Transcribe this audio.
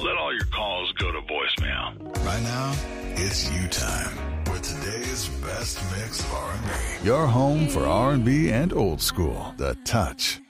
let all your calls go to voicemail. Right now, it's you time with today's best mix of R&B. Your home for R&B and old school. The Touch.